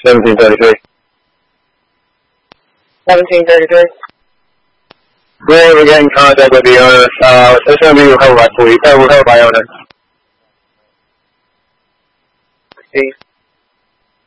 1733. 1733. We're getting contact with the owner. It's going to be recovered by police. Recovered by owner. Peace.